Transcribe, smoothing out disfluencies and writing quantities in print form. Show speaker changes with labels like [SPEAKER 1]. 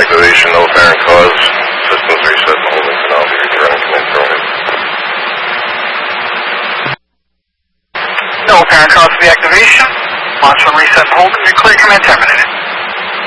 [SPEAKER 1] deactivation, no apparent cause. Systems reset and holding for now. Returning command program.
[SPEAKER 2] No apparent cause for deactivation. Launch from reset and holding. Your clear command terminated.